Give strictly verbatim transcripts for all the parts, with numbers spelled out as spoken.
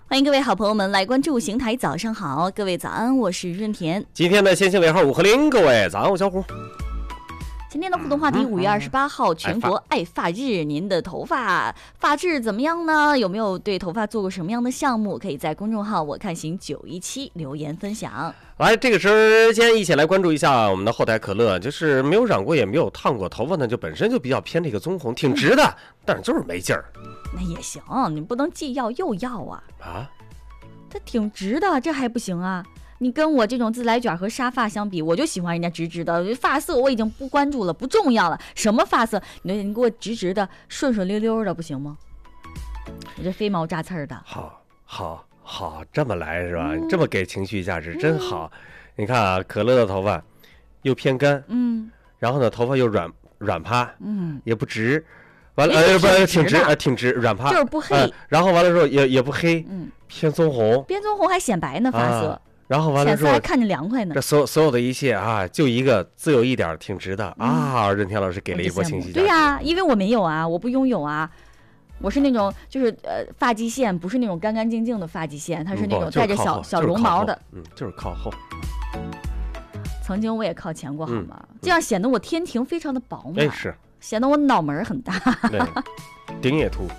欢迎各位好朋友们来关注邢台早上好，各位早安，我是润田。 今天的先行尾号五和零，各位早安，我小虎。 今天的互动话题，五月二十八号全国爱发日，您的头发发质怎么样呢？有没有对头发做过什么样的项目？可以在公众号我看行九一七留言分享。 来，这个时间一起来关注一下我们的后台可乐，就是没有染过也没有烫过头发呢，就本身就比较偏这个棕红，挺直的，但是就是没劲儿。 那也行，你不能既要又要啊。 啊？ 它挺直的，这还不行啊？你跟我这种自来卷和沙发相比，我就喜欢人家直直的。发色我已经不关注了，不重要了。什么发色？你你给我直直的、顺顺溜溜的，不行吗？我这飞毛扎刺儿的。 好，好，好，这么来是吧？嗯、这么给情绪价值，真好。嗯、你看啊，可乐的头发又偏干，嗯，然后呢，头发又软软趴，嗯，也不直，完了呃不是挺直呃挺直软趴， 就是不黑。 呃、然后完了之后也也不黑，嗯，偏棕红， 偏棕红还显白呢发色。啊， 然后完了之后还看着凉快呢。 这所有所有的一切啊，就一个自由一点，挺直的、嗯、啊！任天老师给了一波清晰价值。 对呀、啊，因为我没有啊，我不拥有啊，我是那种就是呃发际线不是那种干干净净的发际线，它是那种带着小、嗯、小绒毛的。 嗯，就是靠后。 曾经我也靠前过，好吗？嗯、这样显得我天庭非常的饱满， 哎是， 显得我脑门很大。 对，顶也秃。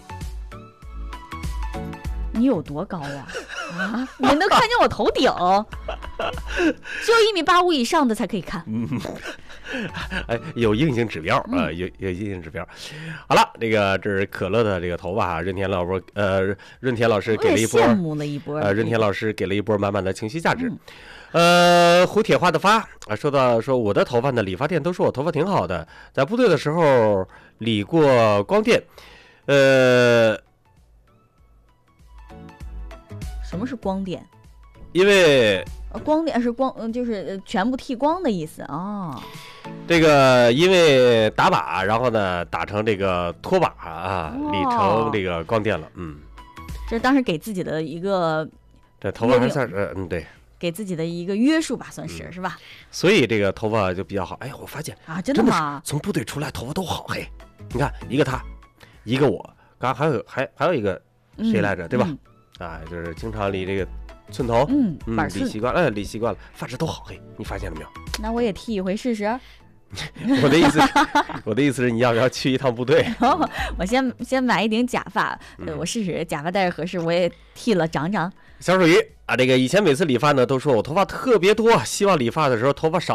你有多高啊？啊，你能看见我头顶？只有一米八五以上的才可以看。 嗯，哎，有硬性指标啊、呃，有有硬性指标。好了，这个这是可乐的这个头发啊，任田老师呃，任田老师给了一波， 羡慕了一波。 呃，任田老师给了一波满满的情绪价值。嗯、呃，胡铁花的发啊，说到说我的头发呢，理发店都说我头发挺好的，在部队的时候理过光电，呃。 什么是光电？ 因为光电是光，就是全部剃光的意思哦。 这个因为打靶，然后呢打成这个拖把啊，理成这个光电了。嗯， 这是当时给自己的一个， 这头发还算是嗯对， 给自己的一个约束吧，算是、嗯、是吧？ 所以这个头发就比较好。哎，我发现啊，真的吗？ 从部队出来头发都好黑。你看，一个他，一个我，刚刚还有还还有一个谁来着，嗯、对吧？嗯啊，就是经常理这个寸头， 嗯， 嗯理习惯了，理习惯了，发质都好黑，你发现了没有？ 那我也剃一回试试。 我的意思，我的意思是你要不要去一趟部队？ 哦、我先先买一顶假发，呃、嗯，我试试假发戴着合适，我也剃了长长。 小属鱼啊，这个以前每次理发呢，都说我头发特别多，希望理发的时候头发少。